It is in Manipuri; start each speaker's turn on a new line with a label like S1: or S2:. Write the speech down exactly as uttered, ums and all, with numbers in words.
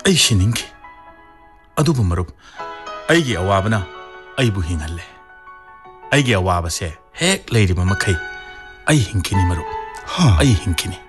S1: ꯑꯩ ꯁꯤꯅꯤꯡꯈꯤ ꯑꯗꯨꯕꯨ ꯃꯔꯨꯞ ꯑꯩꯒꯤ ꯑꯋꯥꯕꯅ ꯑꯩꯕꯨ ꯍꯤꯡꯍꯜꯂꯦ ꯑꯩꯒꯤ ꯑꯋꯥꯕꯁꯦ ꯍꯦꯛ ꯂꯩꯔꯤꯕ ꯃꯈꯩ ꯑꯩ ꯍꯤꯡꯈꯤꯅꯤ ꯃꯔꯨꯞ ꯑꯩ ꯍꯤꯡꯈꯤꯅꯤ